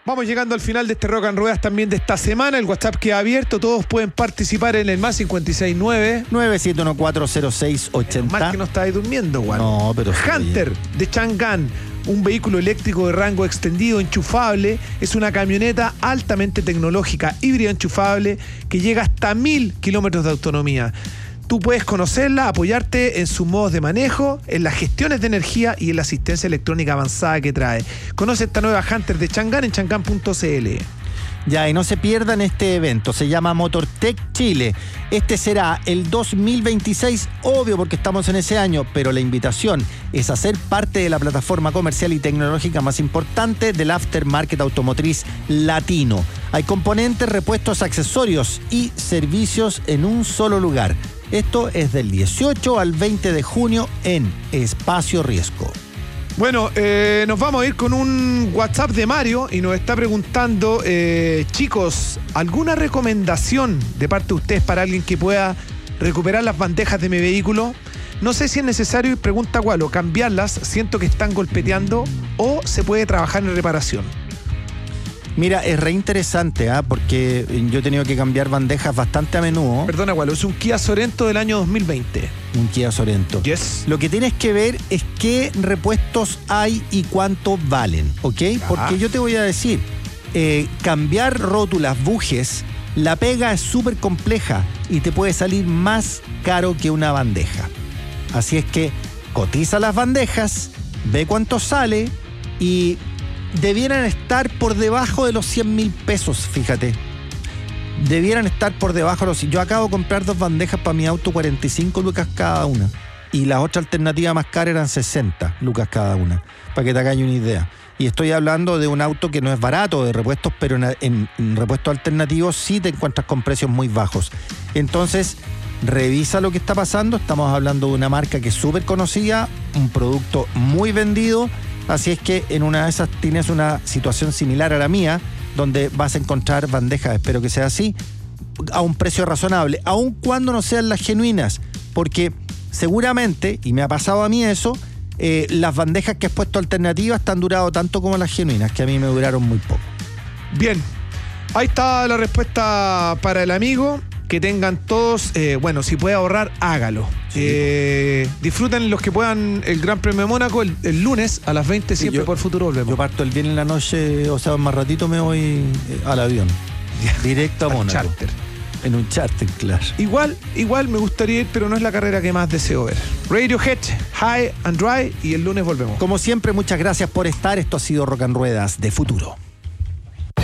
Vamos llegando al final de este Rock and Ruedas también de esta semana. El WhatsApp queda abierto, todos pueden participar en el más 569 97140680. Más que no estáis durmiendo, Juan. No, pero Hunter de Chang'an, un vehículo eléctrico de rango extendido, enchufable. Es una camioneta altamente tecnológica, híbrida enchufable, que llega hasta 1000 kilómetros de autonomía. Tú puedes conocerla, apoyarte en sus modos de manejo, en las gestiones de energía y en la asistencia electrónica avanzada que trae. Conoce esta nueva Hunter de Chang'an en chang'an.cl. Ya, y no se pierdan este evento, se llama Motortech Chile. Este será el 2026, obvio porque estamos en ese año, pero la invitación es a ser parte de la plataforma comercial y tecnológica más importante del aftermarket automotriz latino. Hay componentes, repuestos, accesorios y servicios en un solo lugar. Esto es del 18 al 20 de junio en Espacio Riesgo. Bueno, nos vamos a ir con un WhatsApp de Mario y nos está preguntando, chicos, ¿alguna recomendación de parte de ustedes para alguien que pueda recuperar las bandejas de mi vehículo? No sé si es necesario, y pregunta cuál, o cambiarlas, siento que están golpeteando, o se puede trabajar en reparación. Mira, es re interesante, porque yo he tenido que cambiar bandejas bastante a menudo. Perdona, Gualo, es un Kia Sorento del año 2020. Un Kia Sorento. Yes. Lo que tienes que ver es qué repuestos hay y cuánto valen, ¿ok? Porque yo te voy a decir, cambiar rótulas, bujes, la pega es súper compleja y te puede salir más caro que una bandeja. Así es que cotiza las bandejas, ve cuánto sale y debieran estar por debajo de los 100.000 pesos, fíjate. Debieran estar por debajo de los... Yo acabo de comprar 2 bandejas para mi auto, 45 lucas cada una. Y la otra alternativa más cara eran 60 lucas cada una, para que te hagas una idea. Y estoy hablando de un auto que no es barato de repuestos, pero en repuestos alternativos sí te encuentras con precios muy bajos. Entonces, revisa lo que está pasando. Estamos hablando de una marca que es súper conocida, un producto muy vendido. Así es que en una de esas tienes una situación similar a la mía, donde vas a encontrar bandejas, espero que sea así, a un precio razonable, aun cuando no sean las genuinas, porque seguramente, y me ha pasado a mí eso, las bandejas que has puesto alternativas te han durado tanto como las genuinas, que a mí me duraron muy poco. Bien, ahí está la respuesta para el amigo. Que tengan todos, bueno, si puede ahorrar, hágalo. Sí. Disfruten los que puedan el Gran Premio de Mónaco el lunes a las 20, sí, siempre por Futuro volvemos. Yo parto el viernes en la noche, o sea, más ratito me voy al avión. Directo a Mónaco. Charter. En un charter, claro. Igual me gustaría ir, pero no es la carrera que más deseo ver. Radiohead, High and Dry, y el lunes volvemos. Como siempre, muchas gracias por estar. Esto ha sido Rock and Ruedas de Futuro.